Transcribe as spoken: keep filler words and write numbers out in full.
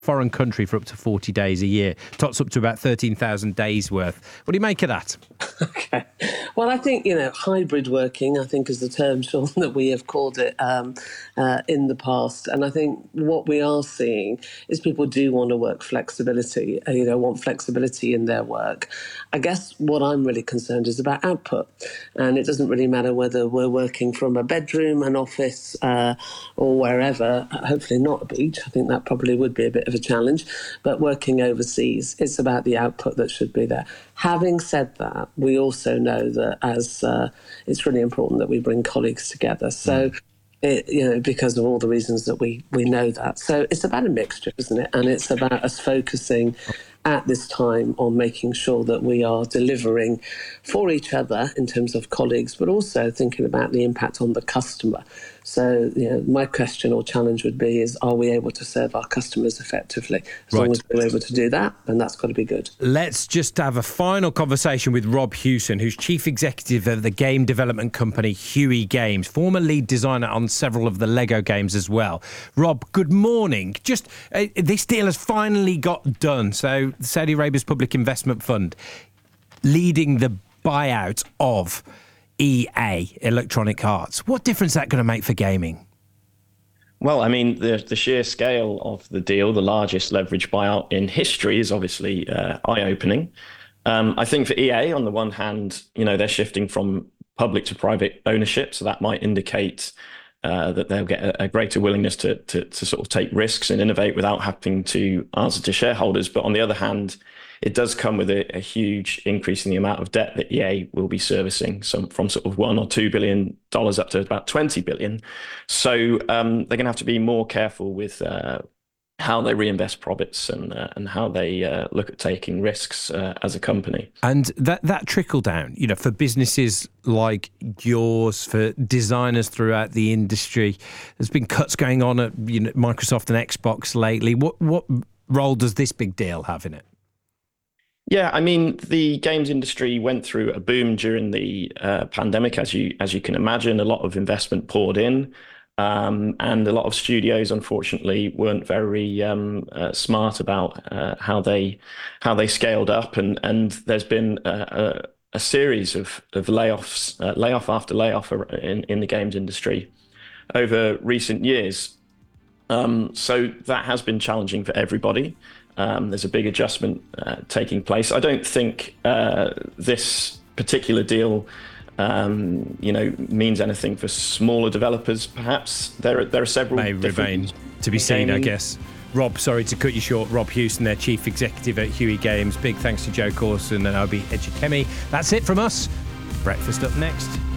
foreign country for up to forty days a year. Tots up to about thirteen thousand days worth. What do you make of that? Okay. Well, I think, you know, hybrid working, I think is the term, Sean, that we have called it um, uh, in the past. And I think what we are seeing is people do want to work flexibility, uh, you know, want flexibility in their work. I guess what I'm really concerned is about output. And it doesn't really matter whether we're working from a bedroom, an office, uh, or wherever, hopefully not a beach. I think that probably would be a bit of a challenge. But working overseas, it's about the output that should be there. Having said that, we also know that as uh, it's really important that we bring colleagues together. So, mm. it, you know, because of all the reasons that we, we know that. So it's about a mixture, isn't it? And it's about us focusing at this time on making sure that we are delivering for each other in terms of colleagues, but also thinking about the impact on the customer. So, you know, my question or challenge would be is, are we able to serve our customers effectively? As right. long as we're able to do that, then that's got to be good. Let's just have a final conversation with Rob Hewson, who's Chief Executive of the game development company Huey Games, former lead designer on several of the Lego games as well. Rob, good morning. Just uh, this deal has finally got done. So Saudi Arabia's Public Investment Fund leading the buyout of E A, Electronic Arts. What difference is that going to make for gaming? Well, I mean, the the sheer scale of the deal, the largest leverage buyout in history, is obviously uh, eye-opening. Um, I think for E A, on the one hand, you know, they're shifting from public to private ownership, so that might indicate uh, that they'll get a, a greater willingness to, to to sort of take risks and innovate without having to answer to shareholders. But on the other hand, it does come with a, a huge increase in the amount of debt that E A will be servicing, some from sort of one or two billion dollars up to about twenty billion. So um, they're going to have to be more careful with uh, how they reinvest profits and uh, and how they uh, look at taking risks uh, as a company. And that that trickle down, you know, for businesses like yours, for designers throughout the industry, there's been cuts going on at you know, Microsoft and Xbox lately. What what role does this big deal have in it? Yeah, I mean, the games industry went through a boom during the uh, pandemic, as you as you can imagine. A lot of investment poured in, um, and a lot of studios, unfortunately, weren't very um, uh, smart about uh, how they how they scaled up. And and there's been a, a, a series of of layoffs, uh, layoff after layoff in in the games industry over recent years. Um, so that has been challenging for everybody. Um, there's a big adjustment uh, taking place. I don't think uh, this particular deal, um, you know, means anything for smaller developers. Perhaps there are there are several. May remain to be seen, I guess. Rob, sorry to cut you short. Rob Hewson, their Chief Executive at Huey Games. Big thanks to Joe Corson and Obi Ejikemi. That's it from us. Breakfast up next.